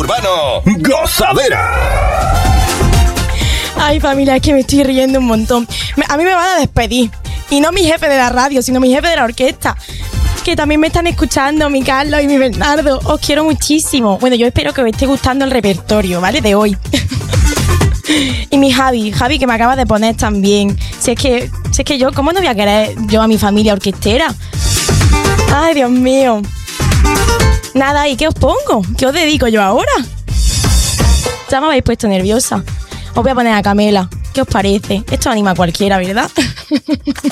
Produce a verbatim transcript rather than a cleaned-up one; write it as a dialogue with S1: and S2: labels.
S1: urbano, Gozadera.
S2: Ay, familia, es que me estoy riendo un montón. A mí me van a despedir. Y no mi jefe de la radio, sino mi jefe de la orquesta, que también me están escuchando, mi Carlos y mi Bernardo. Os quiero muchísimo. Bueno, yo espero que os esté gustando el repertorio, ¿vale? De hoy. Y mi Javi, Javi que me acaba de poner también. Si es que, si es que yo, ¿cómo no voy a querer yo a mi familia orquestera? Ay, Dios mío. Nada, ¿y qué os pongo? ¿Qué os dedico yo ahora? Ya me habéis puesto nerviosa. Os voy a poner a Camela. ¿Qué os parece? Esto anima a cualquiera, ¿verdad?